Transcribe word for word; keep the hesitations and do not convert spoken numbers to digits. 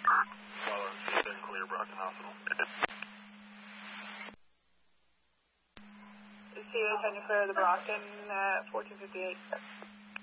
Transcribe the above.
Follow C ten clear Brockton Hospital. C ten clear the Brockton, uh, fourteen fifty-eight.